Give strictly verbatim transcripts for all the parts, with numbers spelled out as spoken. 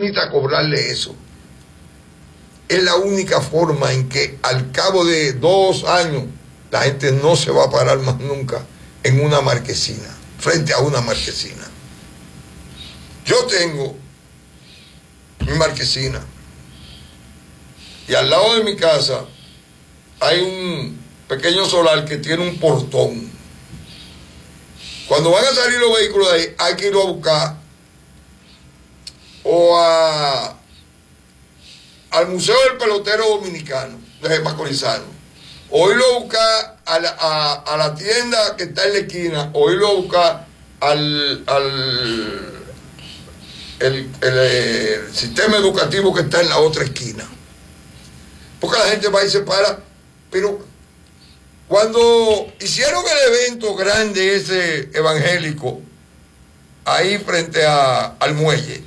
permita cobrarle eso. Es la única forma en que al cabo de dos años la gente no se va a parar más nunca en una marquesina, frente a una marquesina. Yo tengo mi marquesina y al lado de mi casa hay un pequeño solar que tiene un portón. Cuando van a salir los vehículos de ahí, hay que irlo a buscar o a, al Museo del Pelotero Dominicano, de Macorizano, o irlo a buscar a la, a, a la tienda que está en la esquina, o irlo a buscar al, al el, el, el sistema educativo que está en la otra esquina. Porque la gente va y se para. Pero cuando hicieron el evento grande ese evangélico, ahí frente a, al muelle,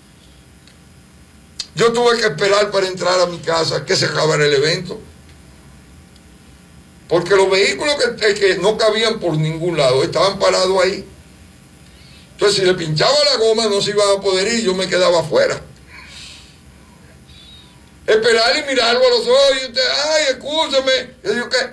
yo tuve que esperar para entrar a mi casa que se acabara el evento. Porque los vehículos que, que no cabían por ningún lado estaban parados ahí. Entonces, si le pinchaba la goma, no se iba a poder ir, yo me quedaba afuera. Esperar y mirarlo a los ojos y usted, ay, escúchame. Yo digo, ¿qué?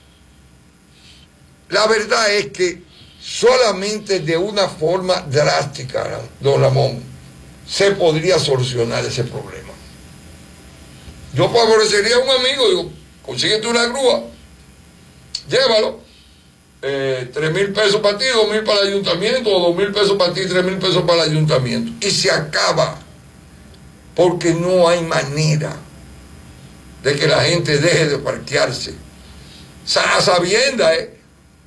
La verdad es que solamente de una forma drástica, don Ramón, se podría solucionar ese problema. Yo favorecería a un amigo, digo, consíguete una grúa, llévalo. Eh, tres mil pesos para ti, dos mil para el ayuntamiento, o dos mil pesos para ti, tres mil pesos para el ayuntamiento. Y se acaba, porque no hay manera de que la gente deje de parquearse. A sabienda, ¿eh?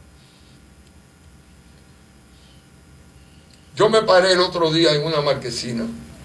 Yo me paré el otro día en una marquesina,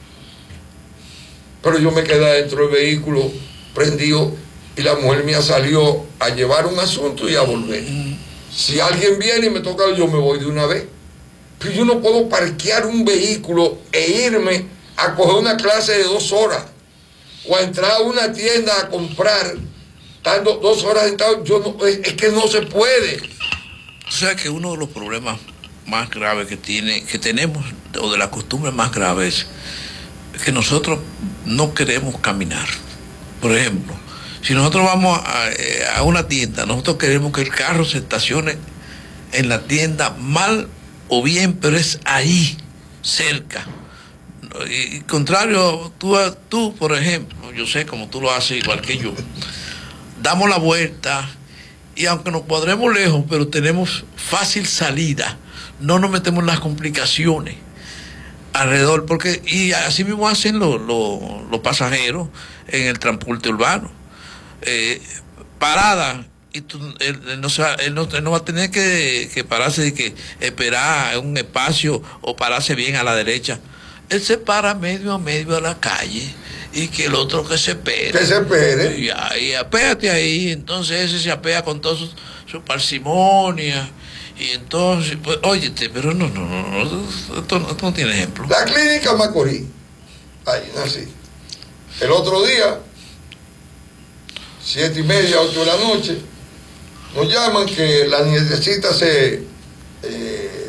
pero yo me quedé dentro del vehículo prendido y la mujer mía salió a llevar un asunto y a volver. Si alguien viene y me toca, yo me voy de una vez. Pero yo no puedo parquear un vehículo e irme a coger una clase de dos horas o a entrar a una tienda a comprar, estando dos horas sentado. Yo no, es, es que no se puede. O sea que uno de los problemas más graves que tiene, que tenemos, o de las costumbres más graves, es que nosotros no queremos caminar. Por ejemplo, si nosotros vamos a, a una tienda, nosotros queremos que el carro se estacione en la tienda, mal o bien, pero es ahí, cerca. Y, y contrario, tú, tú, por ejemplo, yo sé como tú lo haces igual que yo, damos la vuelta y aunque nos podremos lejos, pero tenemos fácil salida, no nos metemos en las complicaciones alrededor, porque y así mismo hacen los, los, los pasajeros en el transporte urbano. Eh, parada y tú, él, él, no se va, él, no, él no va a tener que, que pararse y que esperar en un espacio o pararse bien a la derecha. Él se para medio a medio de la calle y que el otro que se espere. Que se espere. Y ahí, apéate ahí. Entonces ese se apea con toda su, su parsimonia. Y entonces, pues, óyete, pero no, no, no, no esto, esto no tiene ejemplo. La clínica Macorís, ahí, así. El otro día, siete y media, ocho de la noche, nos llaman que la nietecita se, eh,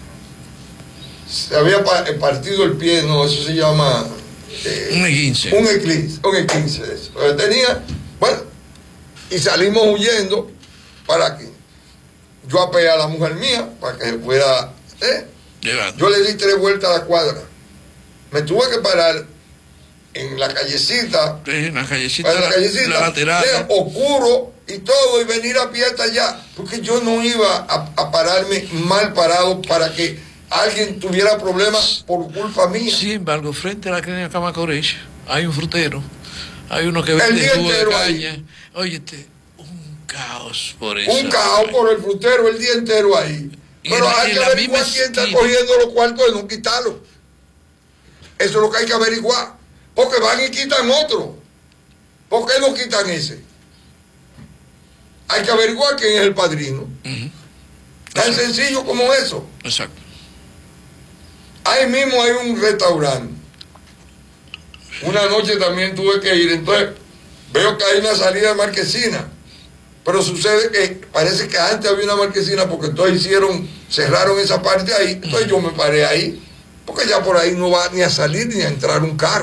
se había partido el pie, no, eso se llama eh, un esguince. Un esguince, un esguince de eso. Pero tenía, bueno, y salimos huyendo para aquí. Yo apeé a la mujer mía para que pueda, ¿eh? Yo le di tres vueltas a la cuadra. Me tuve que parar en la callecita, sí, en la callecita, en la, callecita la lateral, ¿eh? Oscuro y todo, y venir a pie hasta allá, porque yo no iba a, a pararme mal parado para que alguien tuviera problemas por culpa mía. Sin embargo, frente a la clínica Macorís hay un frutero, hay uno que vende jugo de caña. Óyete, un caos por eso. Un caos por el frutero el día entero ahí. Y pero la, hay que averiguar quién está cogiendo los cuartos de no quitarlos. Eso es lo que hay que averiguar. Porque van y quitan otro. ¿Por qué no quitan ese? Hay que averiguar quién es el padrino. Uh-huh. Tan Exacto. sencillo como eso. Exacto. Ahí mismo hay un restaurante. Una noche también tuve que ir. Entonces veo que hay una salida de marquesina. Pero sucede que parece que antes había una marquesina porque entonces hicieron, cerraron esa parte ahí. Entonces yo me paré ahí. Porque ya por ahí no va ni a salir ni a entrar un carro.